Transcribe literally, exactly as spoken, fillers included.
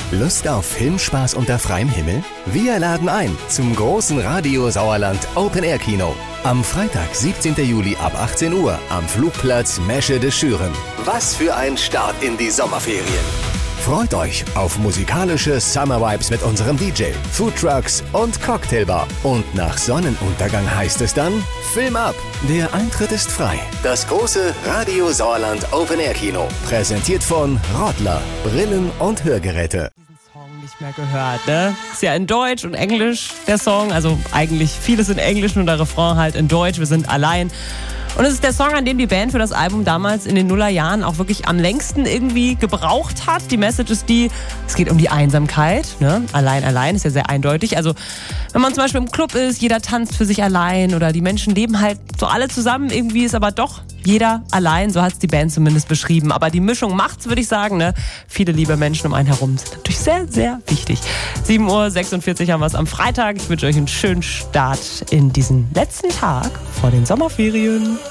Lust auf Filmspaß unter freiem Himmel? Wir laden ein zum großen Radio Sauerland Open Air Kino. Am Freitag, siebzehnten Juli ab achtzehn Uhr am Flugplatz Meschede de Schüren. Was für ein Start in die Sommerferien. Freut euch auf musikalische Summer Vibes mit unserem D J, Foodtrucks und Cocktailbar. Und nach Sonnenuntergang heißt es dann Film ab. Der Eintritt ist frei. Das große Radio Sauerland Open Air Kino. Präsentiert von Rottler. Brillen und Hörgeräte. Nicht mehr gehört, ne? Ist ja in Deutsch und Englisch der Song, also eigentlich vieles in Englisch, nur der Refrain halt in Deutsch, wir sind allein. Und es ist der Song, an dem die Band für das Album damals in den Nullerjahren auch wirklich am längsten irgendwie gebraucht hat. Die Message ist die, es geht um die Einsamkeit, ne? Allein, allein ist ja sehr eindeutig. Also wenn man zum Beispiel im Club ist, jeder tanzt für sich allein oder die Menschen leben halt so alle zusammen, irgendwie ist aber doch jeder allein, so hat es die Band zumindest beschrieben. Aber die Mischung macht's, würde ich sagen, ne? Viele liebe Menschen um einen herum sind natürlich sehr, sehr wichtig. sieben Uhr sechsundvierzig haben wir es am Freitag. Ich wünsche euch einen schönen Start in diesen letzten Tag vor den Sommerferien.